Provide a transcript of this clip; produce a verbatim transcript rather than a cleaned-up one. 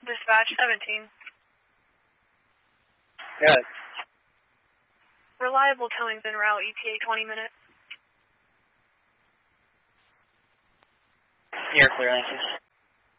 Dispatch seventeen. Good. Reliable towing's en route, E T A twenty minutes. You're clear, thank you.